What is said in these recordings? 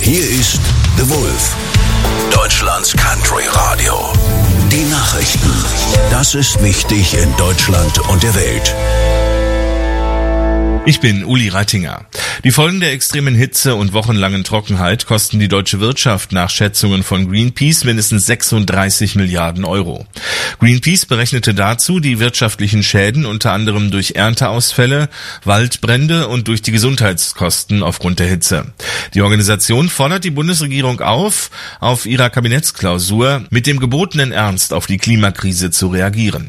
Hier ist The Wolf, Deutschlands Country Radio. Die Nachrichten. Das ist wichtig in Deutschland und der Welt. Ich bin Uli Reitinger. Die Folgen der extremen Hitze und wochenlangen Trockenheit kosten die deutsche Wirtschaft nach Schätzungen von Greenpeace mindestens 36 Milliarden Euro. Greenpeace berechnete dazu die wirtschaftlichen Schäden unter anderem durch Ernteausfälle, Waldbrände und durch die Gesundheitskosten aufgrund der Hitze. Die Organisation fordert die Bundesregierung auf ihrer Kabinettsklausur mit dem gebotenen Ernst auf die Klimakrise zu reagieren.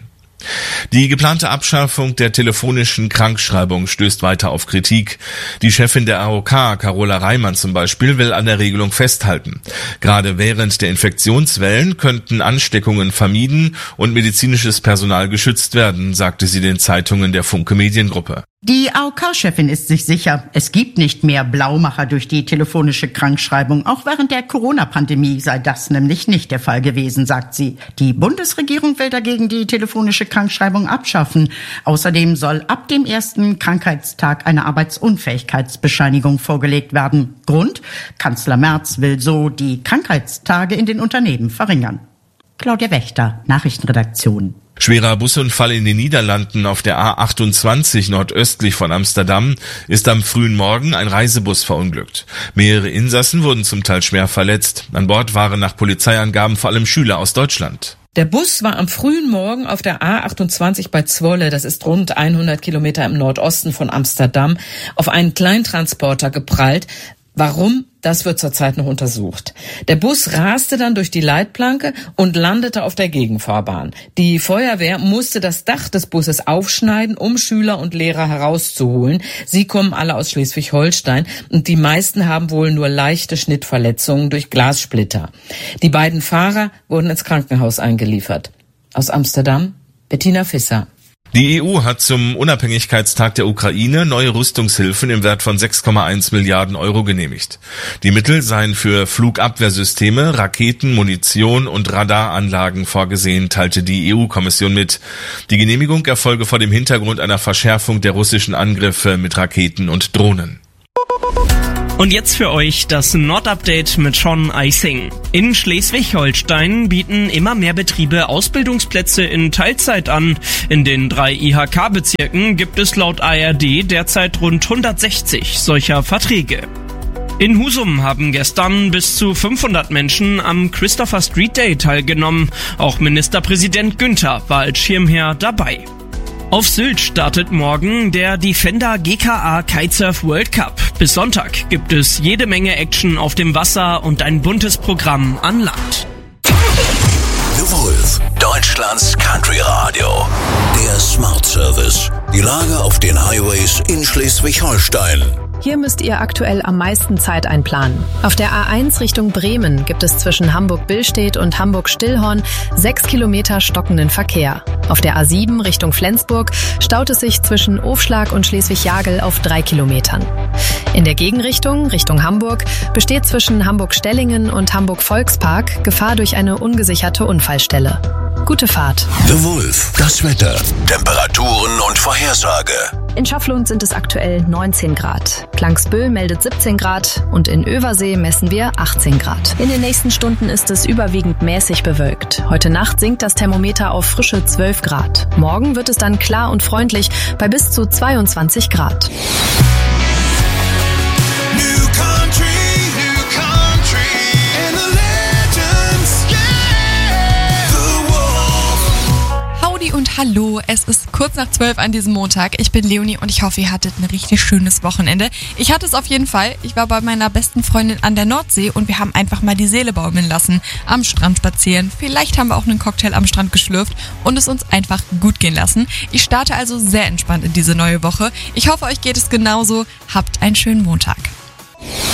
Die geplante Abschaffung der telefonischen Krankschreibung stößt weiter auf Kritik. Die Chefin der AOK, Carola Reimann zum Beispiel, will an der Regelung festhalten. Gerade während der Infektionswellen könnten Ansteckungen vermieden und medizinisches Personal geschützt werden, sagte sie den Zeitungen der Funke Mediengruppe. Die AOK-Chefin ist sich sicher, es gibt nicht mehr Blaumacher durch die telefonische Krankschreibung. Auch während der Corona-Pandemie sei das nämlich nicht der Fall gewesen, sagt sie. Die Bundesregierung will dagegen die telefonische Krankschreibung abschaffen. Außerdem soll ab dem ersten Krankheitstag eine Arbeitsunfähigkeitsbescheinigung vorgelegt werden. Grund? Kanzler Merz will so die Krankheitstage in den Unternehmen verringern. Claudia Wächter, Nachrichtenredaktion. Schwerer Busunfall in den Niederlanden auf der A28 nordöstlich von Amsterdam ist am frühen Morgen ein Reisebus verunglückt. Mehrere Insassen wurden zum Teil schwer verletzt. An Bord waren nach Polizeiangaben vor allem Schüler aus Deutschland. Der Bus war am frühen Morgen auf der A28 bei Zwolle, das ist rund 100 Kilometer im Nordosten von Amsterdam, auf einen Kleintransporter geprallt. Warum? Das wird zurzeit noch untersucht. Der Bus raste dann durch die Leitplanke und landete auf der Gegenfahrbahn. Die Feuerwehr musste das Dach des Busses aufschneiden, um Schüler und Lehrer herauszuholen. Sie kommen alle aus Schleswig-Holstein und die meisten haben wohl nur leichte Schnittverletzungen durch Glassplitter. Die beiden Fahrer wurden ins Krankenhaus eingeliefert. Aus Amsterdam, Bettina Visser. Die EU hat zum Unabhängigkeitstag der Ukraine neue Rüstungshilfen im Wert von 6,1 Milliarden Euro genehmigt. Die Mittel seien für Flugabwehrsysteme, Raketen, Munition und Radaranlagen vorgesehen, teilte die EU-Kommission mit. Die Genehmigung erfolge vor dem Hintergrund einer Verschärfung der russischen Angriffe mit Raketen und Drohnen. Und jetzt für euch das Nord-Update mit Sean Eising. In Schleswig-Holstein bieten immer mehr Betriebe Ausbildungsplätze in Teilzeit an. In den 3 IHK-Bezirken gibt es laut ARD derzeit rund 160 solcher Verträge. In Husum haben gestern bis zu 500 Menschen am Christopher Street Day teilgenommen. Auch Ministerpräsident Günther war als Schirmherr dabei. Auf Sylt startet morgen der Defender GKA Kitesurf World Cup. Bis Sonntag gibt es jede Menge Action auf dem Wasser und ein buntes Programm an Land. The Wolf, Deutschlands Country Radio. Der Smart Service. Die Lage auf den Highways in Schleswig-Holstein. Hier müsst ihr aktuell am meisten Zeit einplanen. Auf der A1 Richtung Bremen gibt es zwischen Hamburg-Billstedt und Hamburg-Stillhorn 6 Kilometer stockenden Verkehr. Auf der A7 Richtung Flensburg staut es sich zwischen Ofschlag und Schleswig-Jagel auf 3 Kilometern. In der Gegenrichtung, Richtung Hamburg, besteht zwischen Hamburg-Stellingen und Hamburg-Volkspark Gefahr durch eine ungesicherte Unfallstelle. Gute Fahrt. The Wolf, das Wetter, Temperaturen und Vorhersage. In Schafflund sind es aktuell 19 Grad. Klangsbüll meldet 17 Grad und in Översee messen wir 18 Grad. In den nächsten Stunden ist es überwiegend mäßig bewölkt. Heute Nacht sinkt das Thermometer auf frische 12 Grad. Morgen wird es dann klar und freundlich bei bis zu 22 Grad. Und hallo, es ist kurz nach 12 an diesem Montag. Ich bin Leonie und ich hoffe, ihr hattet ein richtig schönes Wochenende. Ich hatte es auf jeden Fall. Ich war bei meiner besten Freundin an der Nordsee und wir haben einfach mal die Seele baumeln lassen. Am Strand spazieren. Vielleicht haben wir auch einen Cocktail am Strand geschlürft und es uns einfach gut gehen lassen. Ich starte also sehr entspannt in diese neue Woche. Ich hoffe, euch geht es genauso. Habt einen schönen Montag.